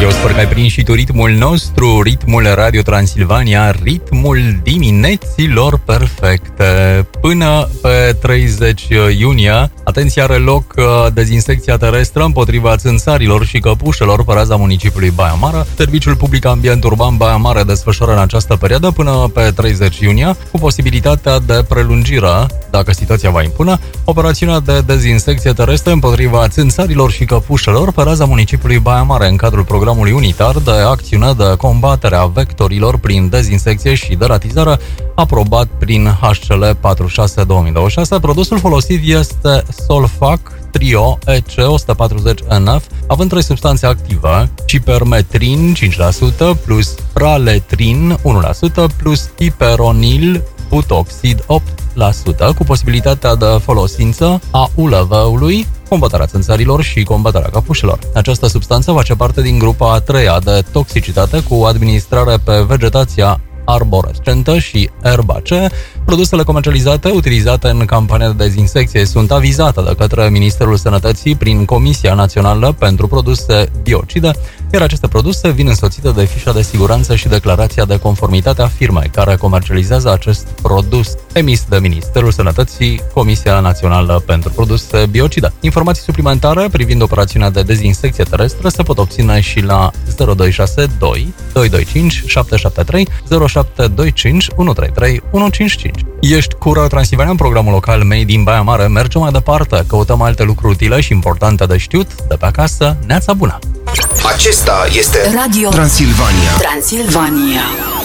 Eu sper că ai prins și tu ritmul nostru, ritmul Radio Transilvania, ritmul dimineților perfecte. Până pe 30 iunie, atenție, are loc dezinsecția terestră împotriva țânțarilor și căpușelor pe raza municipiului Baia Mare. Serviciul Public Ambient Urban Baia Mare desfășoară în această perioadă până pe 30 iunie, cu posibilitatea de prelungire, dacă situația va impune, operațiunea de dezinsecție terestră împotriva țânțarilor și căpușelor pe raza municipiului Baia Mare, în cadrul programului unitar de acțiune de combatere a vectorilor prin dezinsecție și deratizare, aprobat prin HCL 46-2026. Produsul folosit este Solfac Trio EC 140NF, având 3 substanțe active: cipermetrin 5%, plus praletrin 1%, plus piperonil butoxid 8%, cu posibilitatea de folosință a ULV-ului, combaterea țânțarilor și combaterea căpușelor. Această substanță face parte din grupa a 3-a de toxicitate, cu administrare pe vegetația arborescentă și erbacee. Produsele comercializate utilizate în campania de dezinsecție sunt avizate de către Ministerul Sănătății prin Comisia Națională pentru Produse Biocide, iar aceste produse vin însoțite de fișa de siguranță și declarația de conformitate a firmei care comercializează acest produs, emis de Ministerul Sănătății, Comisia Națională pentru Produse Biocide. Informații suplimentare privind operațiunea de dezinsecție terestră se pot obține și la 0262 225 773 0725 133 155. Ești cu Radio Transilvania în programul local Made din Baia Mare. Mergem mai departe, căutăm alte lucruri utile și importante de știut de pe acasă. Neața bună! Acesta este Radio Transilvania. Transilvania.